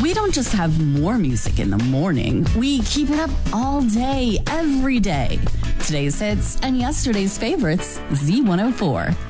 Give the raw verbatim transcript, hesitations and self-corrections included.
We don't just have more music in the morning. We keep it up all day, every day. Today's hits and yesterday's favorites, Z one oh four.